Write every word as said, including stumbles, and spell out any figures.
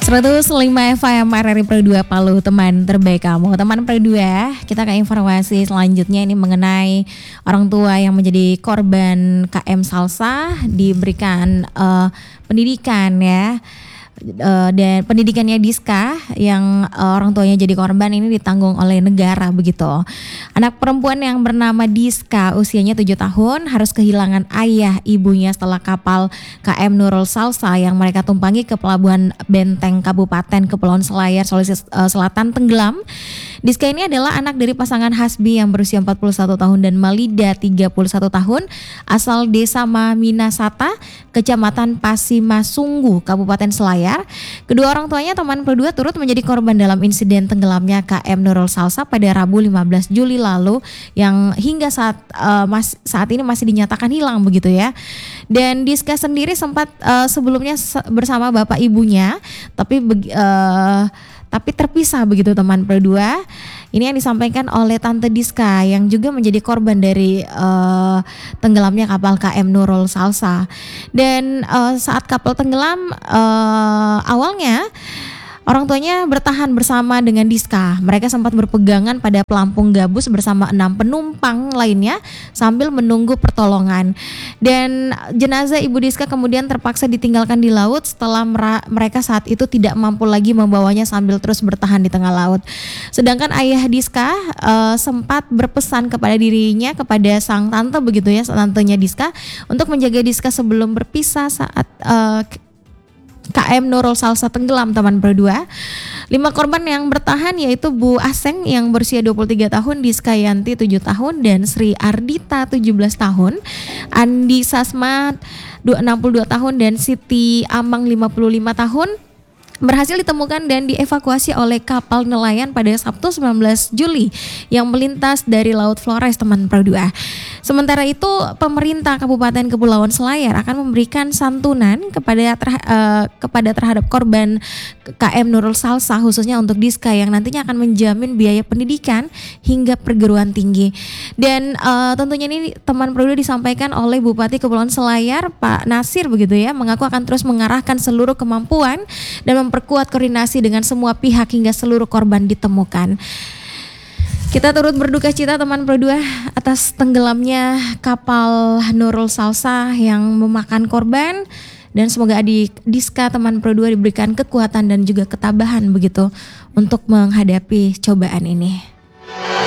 seratus lima F M R R I Pro dua Palu, teman terbaik kamu. Teman Pro dua, kita ke informasi selanjutnya ini mengenai orang tua yang menjadi korban K M Salsa diberikan uh, pendidikan ya. Uh, dan pendidikannya Diska yang uh, orang tuanya jadi korban ini ditanggung oleh negara begitu. Anak perempuan yang bernama Diska usianya tujuh tahun harus kehilangan ayah ibunya setelah kapal K M Nurul Salsa yang mereka tumpangi ke pelabuhan Benteng Kabupaten Kepulauan Selayar, Sulawesi uh, Selatan tenggelam. Diska ini adalah anak dari pasangan Hasbi yang berusia empat puluh satu tahun dan Malida tiga puluh satu tahun asal desa Maminasata, Kecamatan Pasimasunggu, Kabupaten Selayar. Kedua orang tuanya teman Pro dua turut menjadi korban dalam insiden tenggelamnya K M Nurul Salsa pada Rabu lima belas Juli lalu yang hingga saat uh, mas, saat ini masih dinyatakan hilang begitu ya. Dan Diska sendiri sempat uh, sebelumnya bersama bapak ibunya tapi uh, tapi terpisah begitu teman Pro dua. Ini yang disampaikan oleh Tante Diska yang juga menjadi korban dari uh, tenggelamnya kapal K M Nurul Salsa. Dan uh, saat kapal tenggelam uh, awalnya orang tuanya bertahan bersama dengan Diska. Mereka sempat berpegangan pada pelampung gabus bersama enam penumpang lainnya sambil menunggu pertolongan. Dan jenazah Ibu Diska kemudian terpaksa ditinggalkan di laut setelah mereka saat itu tidak mampu lagi membawanya sambil terus bertahan di tengah laut. Sedangkan ayah Diska uh, sempat berpesan kepada dirinya, kepada sang tante begitu ya, tantenya Diska, untuk menjaga Diska sebelum berpisah saat uh, K M Nurul Salsa tenggelam teman Pro dua. Lima korban yang bertahan yaitu Bu Aseng yang berusia dua puluh tiga tahun, Diska Yanti tujuh tahun dan Sri Ardita tujuh belas tahun, Andi Sasma enam puluh dua tahun dan Siti Amang lima puluh lima tahun berhasil ditemukan dan dievakuasi oleh kapal nelayan pada Sabtu sembilan belas Juli yang melintas dari Laut Flores teman Pro dua. Sementara itu pemerintah Kabupaten Kepulauan Selayar akan memberikan santunan kepada ter, uh, kepada terhadap korban K M Nurul Salsa khususnya untuk Diska yang nantinya akan menjamin biaya pendidikan hingga perguruan tinggi. Dan uh, tentunya ini teman Pro dua disampaikan oleh Bupati Kepulauan Selayar Pak Nasir begitu ya, mengaku akan terus mengarahkan seluruh kemampuan dan memperkuat koordinasi dengan semua pihak hingga seluruh korban ditemukan. Kita turut berduka cita teman Pro dua atas tenggelamnya kapal Nurul Salsa yang memakan korban, dan semoga adik Diska teman Pro dua diberikan kekuatan dan juga ketabahan begitu untuk menghadapi cobaan ini.